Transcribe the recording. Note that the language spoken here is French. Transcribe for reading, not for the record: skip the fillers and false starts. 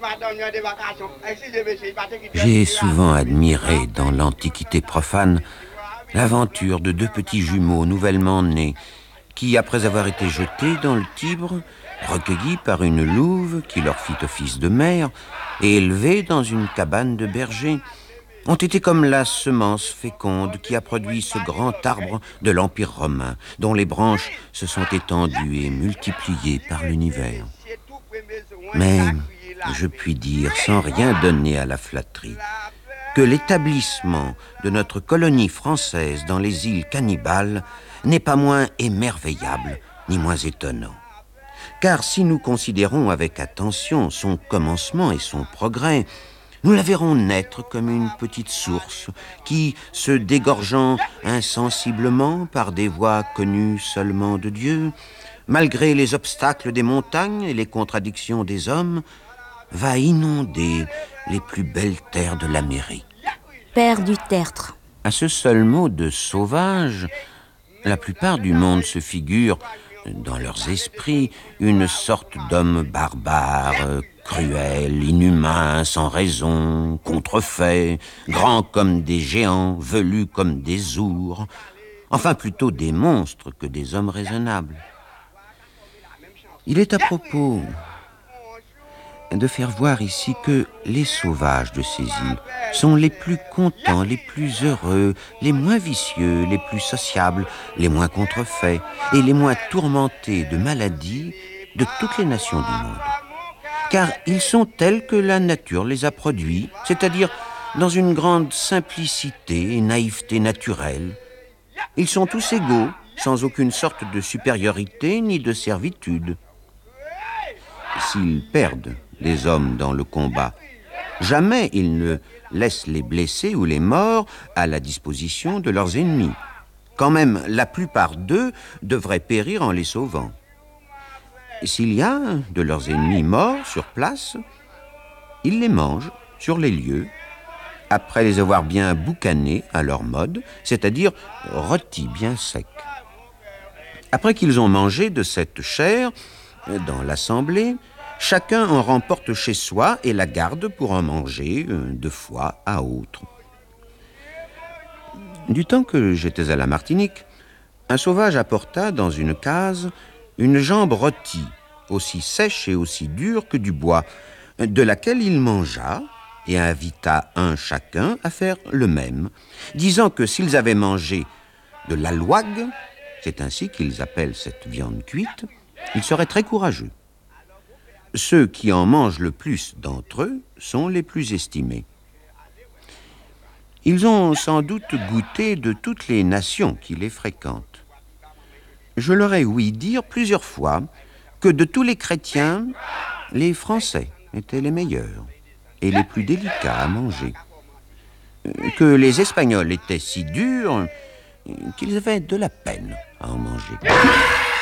J'ai souvent admiré dans l'Antiquité profane l'aventure de deux petits jumeaux nouvellement nés qui, après avoir été jetés dans le Tibre, recueillis par une louve qui leur fit office de mère et élevés dans une cabane de berger, ont été comme la semence féconde qui a produit ce grand arbre de l'Empire romain, dont les branches se sont étendues et multipliées par l'univers. Mais je puis dire, sans rien donner à la flatterie, que l'établissement de notre colonie française dans les îles Cannibales n'est pas moins émerveillable ni moins étonnant. Car si nous considérons avec attention son commencement et son progrès, nous la verrons naître comme une petite source qui, se dégorgeant insensiblement par des voies connues seulement de Dieu, malgré les obstacles des montagnes et les contradictions des hommes, va inonder les plus belles terres de l'Amérique. Père du tertre. À ce seul mot de sauvage, la plupart du monde se figure, dans leurs esprits, une sorte d'homme barbare, cruel, inhumain, sans raison, contrefait, grand comme des géants, velus comme des ours, enfin plutôt des monstres que des hommes raisonnables. Il est à propos de faire voir ici que les sauvages de ces îles sont les plus contents, les plus heureux, les moins vicieux, les plus sociables, les moins contrefaits et les moins tourmentés de maladies de toutes les nations du monde. Car ils sont tels que la nature les a produits, c'est-à-dire dans une grande simplicité et naïveté naturelle. Ils sont tous égaux, sans aucune sorte de supériorité ni de servitude. S'ils perdent les hommes dans le combat, jamais ils ne laissent les blessés ou les morts à la disposition de leurs ennemis, quand même la plupart d'eux devraient périr en les sauvant. S'il y a de leurs ennemis morts sur place, ils les mangent sur les lieux, après les avoir bien boucanés à leur mode, c'est-à-dire rôtis bien secs. Après qu'ils ont mangé de cette chair, dans l'assemblée, chacun en remporte chez soi et la garde pour en manger de fois à autre. Du temps que j'étais à la Martinique, un sauvage apporta dans une case une jambe rôtie, aussi sèche et aussi dure que du bois, de laquelle il mangea et invita un chacun à faire le même, disant que s'ils avaient mangé de l'alouague, c'est ainsi qu'ils appellent cette viande cuite, ils seraient très courageux. Ceux qui en mangent le plus d'entre eux sont les plus estimés. Ils ont sans doute goûté de toutes les nations qui les fréquentent. Je leur ai ouï dire plusieurs fois que de tous les chrétiens, les Français étaient les meilleurs et les plus délicats à manger. Que les Espagnols étaient si durs qu'ils avaient de la peine à en manger.